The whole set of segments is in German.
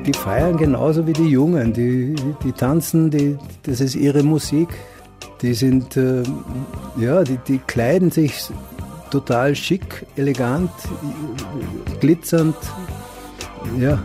Die feiern genauso wie die Jungen, die tanzen, das ist ihre Musik. Die sind, die kleiden sich total schick, elegant, glitzernd, ja.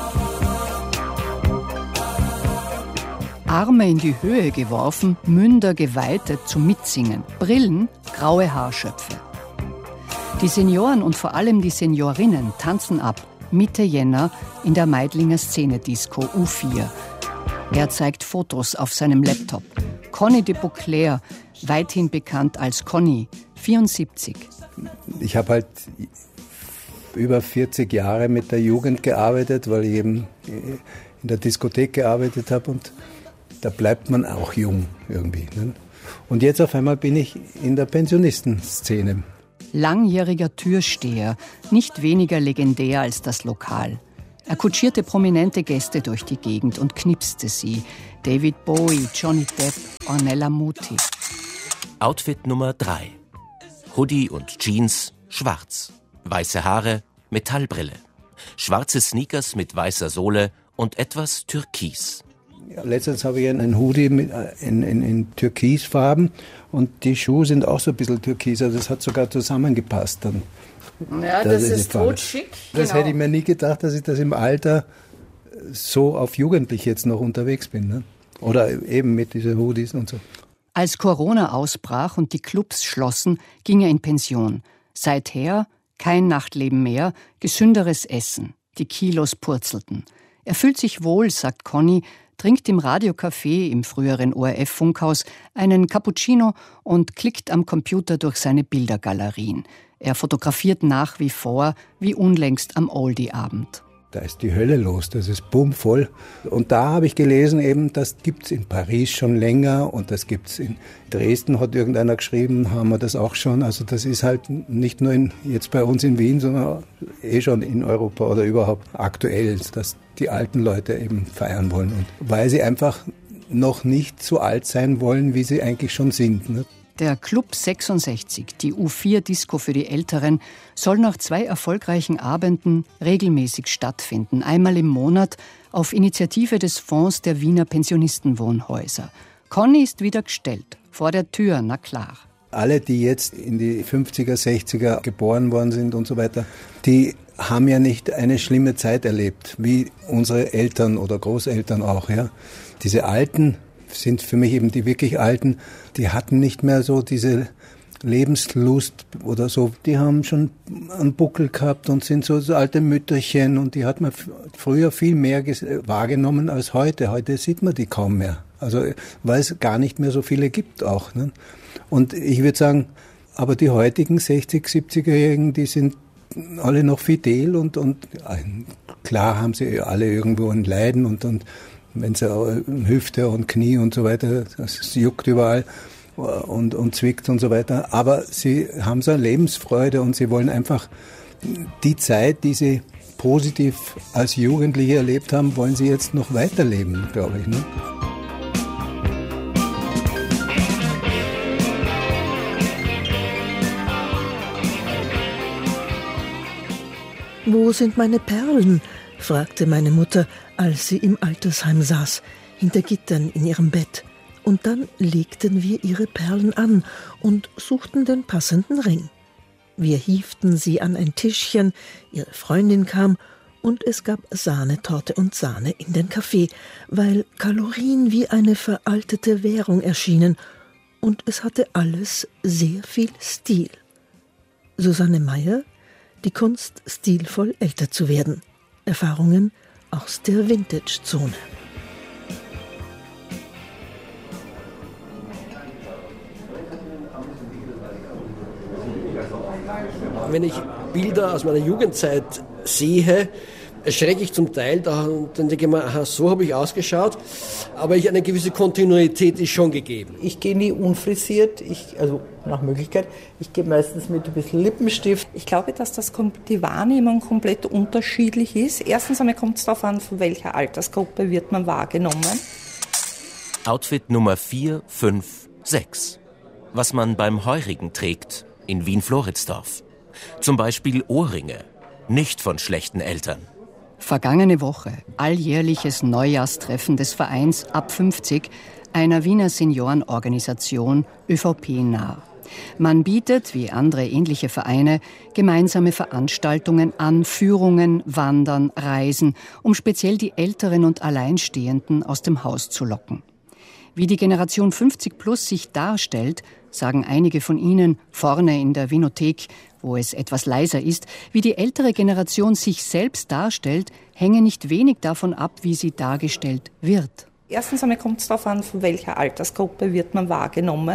Arme in die Höhe geworfen, Münder geweitet zum Mitsingen, Brillen, graue Haarschöpfe. Die Senioren und vor allem die Seniorinnen tanzen ab, Mitte Jänner in der Meidlinger Szene-Disco U4. Er zeigt Fotos auf seinem Laptop. Conny de Beauclerc, weithin bekannt als Conny, 74. Ich habe halt über 40 Jahre mit der Jugend gearbeitet, weil ich eben in der Diskothek gearbeitet habe und da bleibt man auch jung irgendwie. Ne? Und jetzt auf einmal bin ich in der Pensionistenszene. Langjähriger Türsteher, nicht weniger legendär als das Lokal. Er kutschierte prominente Gäste durch die Gegend und knipste sie. David Bowie, Johnny Depp, Ornella Muti. Outfit Nummer 3. Hoodie und Jeans, schwarz. Weiße Haare, Metallbrille. Schwarze Sneakers mit weißer Sohle und etwas Türkis. Ja, letztens habe ich einen Hoodie in Türkisfarben und die Schuhe sind auch so ein bisschen türkis, also das hat sogar zusammengepasst dann. Ja, das ist totschick. Das genau. Hätte ich mir nie gedacht, dass ich das im Alter so auf Jugendlich jetzt noch unterwegs bin. Ne? Oder eben mit diesen Hoodies und so. Als Corona ausbrach und die Clubs schlossen, ging er in Pension. Seither kein Nachtleben mehr, gesünderes Essen. Die Kilos purzelten. Er fühlt sich wohl, sagt Conny, trinkt im Radiocafé im früheren ORF-Funkhaus einen Cappuccino und klickt am Computer durch seine Bildergalerien. Er fotografiert nach wie vor, wie unlängst am Oldie-Abend. Da ist die Hölle los, das ist bummvoll. Und da habe ich gelesen, eben, das gibt es in Paris schon länger und das gibt es in Dresden, hat irgendeiner geschrieben, haben wir das auch schon. Also das ist halt nicht nur jetzt bei uns in Wien, sondern schon in Europa oder überhaupt aktuell, dass die alten Leute eben feiern wollen. Und weil sie einfach noch nicht so alt sein wollen, wie sie eigentlich schon sind. Ne? Der Club 66, die U4-Disco für die Älteren, soll nach 2 erfolgreichen Abenden regelmäßig stattfinden, einmal im Monat auf Initiative des Fonds der Wiener Pensionistenwohnhäuser. Conny ist wieder gestellt, vor der Tür, na klar. Alle, die jetzt in die 50er, 60er geboren worden sind und so weiter, die haben ja nicht eine schlimme Zeit erlebt, wie unsere Eltern oder Großeltern auch. Ja? Diese Alten sind für mich eben die wirklich Alten, die hatten nicht mehr so diese Lebenslust oder so. Die haben schon einen Buckel gehabt und sind so alte Mütterchen und die hat man früher viel mehr wahrgenommen als heute. Heute sieht man die kaum mehr. Also weil es gar nicht mehr so viele gibt auch. Ne? Und ich würde sagen, aber die heutigen 60-, 70er-Jährigen, die sind alle noch fidel und klar haben sie alle irgendwo ein Leiden und wenn sie Hüfte und Knie und so weiter, das juckt überall und zwickt und so weiter. Aber sie haben so eine Lebensfreude und sie wollen einfach die Zeit, die sie positiv als Jugendliche erlebt haben, wollen sie jetzt noch weiterleben, glaube ich. Ne? Wo sind meine Perlen? Fragte meine Mutter, als sie im Altersheim saß, hinter Gittern in ihrem Bett. Und dann legten wir ihre Perlen an und suchten den passenden Ring. Wir hieften sie an ein Tischchen, ihre Freundin kam und es gab Sahnetorte und Sahne in den Kaffee, weil Kalorien wie eine veraltete Währung erschienen und es hatte alles sehr viel Stil. Susanne Meyer, die Kunst, stilvoll älter zu werden. Erfahrungen aus der Vintage-Zone. Wenn ich Bilder aus meiner Jugendzeit sehe, erschrecke ich zum Teil, dann denke ich mir, aha, so habe ich ausgeschaut, aber eine gewisse Kontinuität ist schon gegeben. Ich gehe nie unfrisiert, also nach Möglichkeit. Ich gehe meistens mit ein bisschen Lippenstift. Ich glaube, dass die Wahrnehmung komplett unterschiedlich ist. Erstens einmal kommt es darauf an, von welcher Altersgruppe wird man wahrgenommen. Outfit Nummer 4, 5, 6. Was man beim Heurigen trägt in Wien-Floridsdorf. Zum Beispiel Ohrringe, nicht von schlechten Eltern. Vergangene Woche alljährliches Neujahrstreffen des Vereins Ab 50, einer Wiener Seniorenorganisation ÖVP-nah. Man bietet, wie andere ähnliche Vereine, gemeinsame Veranstaltungen an, Führungen, Wandern, Reisen, um speziell die Älteren und Alleinstehenden aus dem Haus zu locken. Wie die Generation 50 Plus sich darstellt, sagen einige von ihnen vorne in der Winothek, wo es etwas leiser ist, wie die ältere Generation sich selbst darstellt, hänge nicht wenig davon ab, wie sie dargestellt wird. Erstens einmal kommt es darauf an, von welcher Altersgruppe wird man wahrgenommen.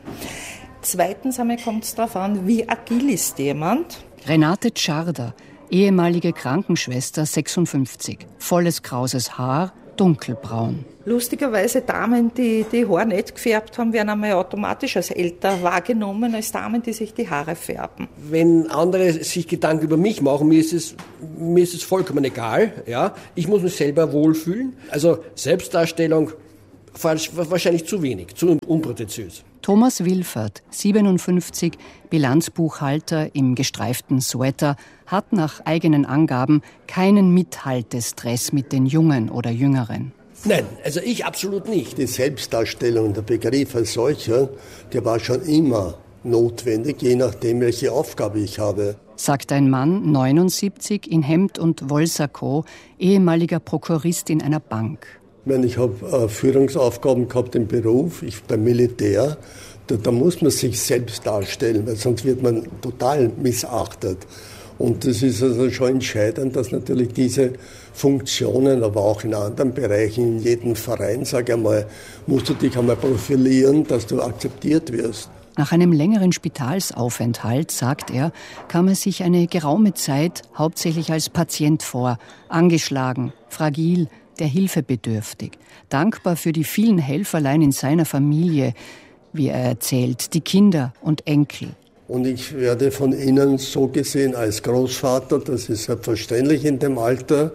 Zweitens einmal kommt es darauf an, wie agil ist jemand. Renate Tscharder, ehemalige Krankenschwester, 56, volles krauses Haar, dunkelbraun. Lustigerweise Damen, die Haare nicht gefärbt haben, werden einmal automatisch als älter wahrgenommen als Damen, die sich die Haare färben. Wenn andere sich Gedanken über mich machen, mir ist es vollkommen egal. Ja? Ich muss mich selber wohlfühlen. Also Selbstdarstellung wahrscheinlich zu wenig, zu unprätentiös. Thomas Wilfert, 57, Bilanzbuchhalter im gestreiften Sweater, hat nach eigenen Angaben keinen Mithaltestress mit den Jungen oder Jüngeren. Nein, also ich absolut nicht. Die Selbstdarstellung, der Begriff als solcher, der war schon immer notwendig, je nachdem, welche Aufgabe ich habe. Sagt ein Mann, 79, in Hemd und Wollsakko, ehemaliger Prokurist in einer Bank. Ich habe Führungsaufgaben gehabt im Beruf, beim Militär. Da muss man sich selbst darstellen, weil sonst wird man total missachtet. Und das ist also schon entscheidend, dass natürlich diese Funktionen, aber auch in anderen Bereichen, in jedem Verein, sage ich einmal, musst du dich einmal profilieren, dass du akzeptiert wirst. Nach einem längeren Spitalsaufenthalt, sagt er, kam er sich eine geraume Zeit hauptsächlich als Patient vor, angeschlagen, fragil, der Hilfe bedürftig, dankbar für die vielen Helferlein in seiner Familie, wie er erzählt, die Kinder und Enkel. Und ich werde von Ihnen so gesehen als Großvater, das ist selbstverständlich in dem Alter,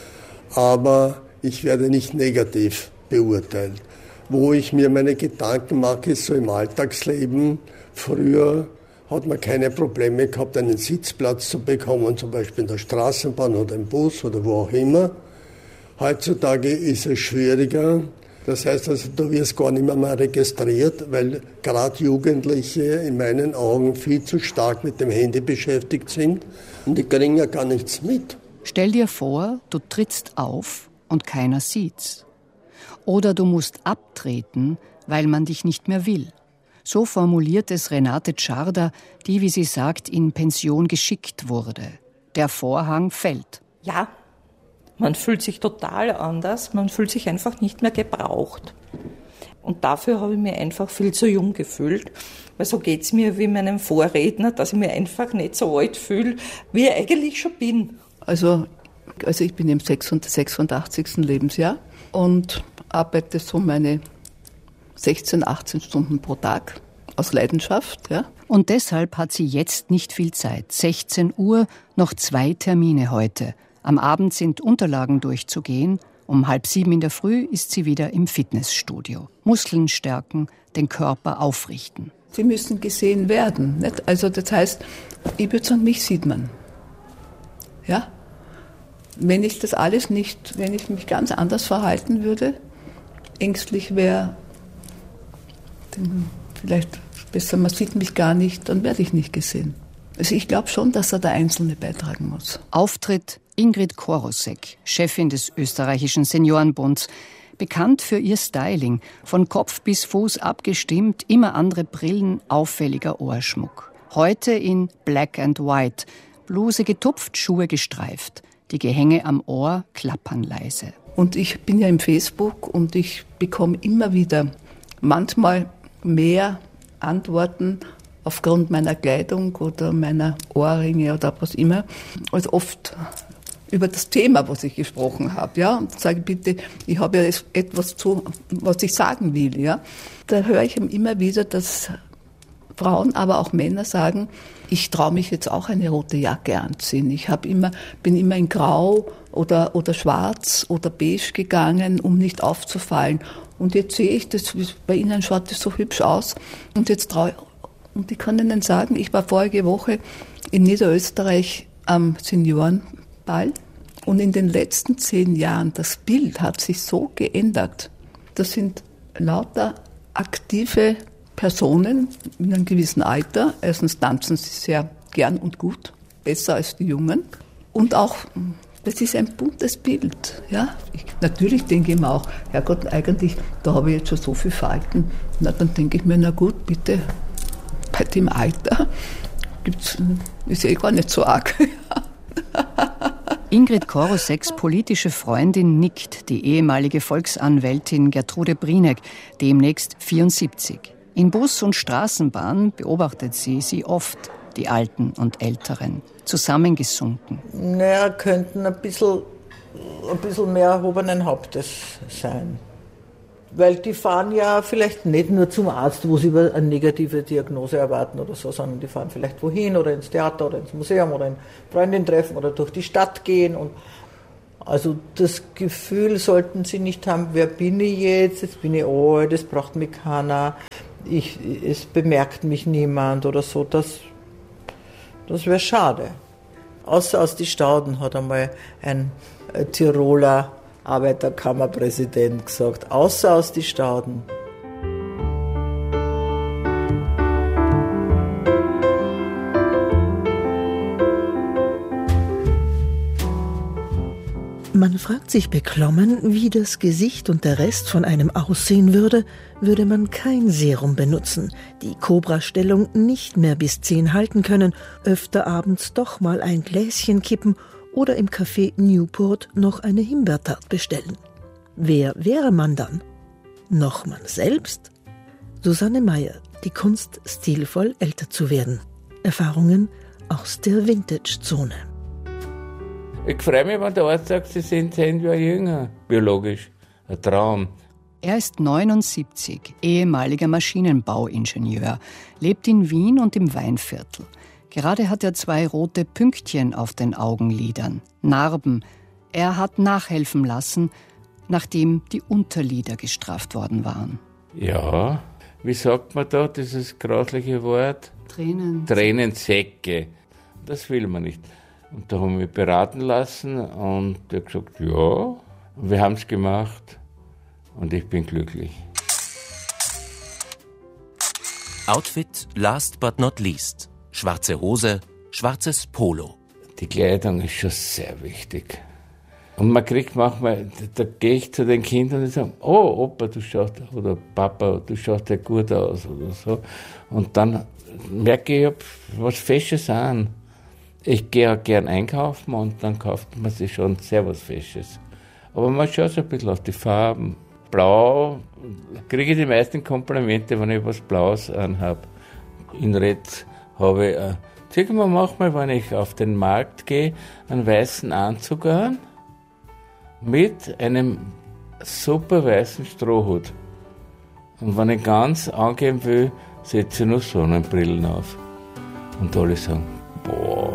aber ich werde nicht negativ beurteilt. Wo ich mir meine Gedanken mache, ist so im Alltagsleben. Früher hat man keine Probleme gehabt, einen Sitzplatz zu bekommen, zum Beispiel in der Straßenbahn oder im Bus oder wo auch immer. Heutzutage ist es schwieriger. Das heißt also, du wirst gar nicht mehr registriert, weil gerade Jugendliche in meinen Augen viel zu stark mit dem Handy beschäftigt sind und die kriegen ja gar nichts mit. Stell dir vor, du trittst auf und keiner sieht's. Oder du musst abtreten, weil man dich nicht mehr will. So formuliert es Renate Tscharder, die, wie sie sagt, in Pension geschickt wurde. Der Vorhang fällt. Ja. Man fühlt sich total anders, man fühlt sich einfach nicht mehr gebraucht. Und dafür habe ich mich einfach viel zu jung gefühlt. Weil so geht es mir wie meinem Vorredner, dass ich mich einfach nicht so alt fühle, wie ich eigentlich schon bin. Also ich bin im 86. Lebensjahr und arbeite so meine 16, 18 Stunden pro Tag aus Leidenschaft. Ja. Und deshalb hat sie jetzt nicht viel Zeit. 16 Uhr, noch 2 Termine heute. Am Abend sind Unterlagen durchzugehen. Um 6:30 in der Früh ist sie wieder im Fitnessstudio. Muskeln stärken, den Körper aufrichten. Sie müssen gesehen werden. Nicht? Also das heißt, ich würde sagen, mich sieht man. Ja? Wenn ich das alles nicht, wenn ich mich ganz anders verhalten würde, ängstlich wäre, vielleicht besser, man sieht mich gar nicht, dann werde ich nicht gesehen. Also ich glaube schon, dass der Einzelne beitragen muss. Auftritt Ingrid Korosek, Chefin des österreichischen Seniorenbunds, bekannt für ihr Styling, von Kopf bis Fuß abgestimmt, immer andere Brillen, auffälliger Ohrschmuck. Heute in Black and White, Bluse getupft, Schuhe gestreift, die Gehänge am Ohr klappern leise. Und ich bin ja im Facebook und ich bekomme immer wieder manchmal mehr Antworten aufgrund meiner Kleidung oder meiner Ohrringe oder was immer, als oft über das Thema, was ich gesprochen habe, ja, und sage bitte, ich habe ja etwas zu, was ich sagen will, ja. Da höre ich immer wieder, dass Frauen, aber auch Männer sagen, ich traue mich jetzt auch eine rote Jacke anziehen. Ich bin immer in Grau oder Schwarz oder Beige gegangen, um nicht aufzufallen. Und jetzt sehe ich, das bei Ihnen schaut das so hübsch aus. Und jetzt und ich kann Ihnen sagen, ich war vorige Woche in Niederösterreich am Seniorenball Und in den letzten 10 Jahren, das Bild hat sich so geändert. Das sind lauter aktive Personen in einem gewissen Alter. Erstens tanzen sie sehr gern und gut, besser als die Jungen. Und auch, das ist ein buntes Bild. Ja? Natürlich denke ich mir auch, Herrgott, eigentlich, da habe ich jetzt schon so viel Falten. Na, dann denke ich mir, na gut, bitte, bei dem Alter ist gar nicht so arg. Ingrid Koroseks politische Freundin nickt, die ehemalige Volksanwältin Gertrude Brinek, demnächst 74. In Bus und Straßenbahn beobachtet sie oft, die Alten und Älteren, zusammengesunken. Naja, könnten ein bisschen mehr erhobenen Hauptes sein. Weil die fahren ja vielleicht nicht nur zum Arzt, wo sie eine negative Diagnose erwarten oder so, sondern die fahren vielleicht wohin oder ins Theater oder ins Museum oder eine Freundin treffen oder durch die Stadt gehen. Und also das Gefühl sollten sie nicht haben, wer bin ich jetzt bin ich alt, das braucht mich keiner, es bemerkt mich niemand oder so, das wäre schade. Außer aus die Stauden hat einmal ein Tiroler Arbeiterkammerpräsident gesagt, außer aus die Stauden. Man fragt sich beklommen, wie das Gesicht und der Rest von einem aussehen würde man kein Serum benutzen, die Cobra-Stellung nicht mehr bis 10 halten können, öfter abends doch mal ein Gläschen kippen oder im Café Newport noch eine Himbeertart bestellen. Wer wäre man dann? Noch man selbst? Susanne Meyer, die Kunst, stilvoll älter zu werden. Erfahrungen aus der Vintage-Zone. Ich freue mich, wenn der Arzt sagt, Sie sind 10 Jahre jünger, biologisch. Ein Traum. Er ist 79, ehemaliger Maschinenbauingenieur, lebt in Wien und im Weinviertel. Gerade hat er 2 rote Pünktchen auf den Augenlidern, Narben. Er hat nachhelfen lassen, nachdem die Unterlider gestraft worden waren. Ja, wie sagt man da dieses grausliche Wort? Tränensäcke. Das will man nicht. Und da haben wir mich beraten lassen und er hat gesagt, ja, und wir haben es gemacht und ich bin glücklich. Outfit last but not least. Schwarze Hose, schwarzes Polo. Die Kleidung ist schon sehr wichtig. Und man kriegt manchmal, da gehe ich zu den Kindern und sage, oh Opa, du schaust, oder Papa, du schaust ja gut aus oder so. Und dann merke ich, ich habe was Fesches an. Ich gehe auch gern einkaufen und dann kauft man sich schon sehr was Fesches. Aber man schaut so ein bisschen auf die Farben. Blau, kriege ich die meisten Komplimente, wenn ich was Blaues anhabe. In Red habe ich, zeig mir manchmal, wenn ich auf den Markt gehe, einen weißen Anzug an mit einem super weißen Strohhut. Und wenn ich ganz angeben will, setze ich noch Sonnenbrillen auf. Und alle sagen, boah.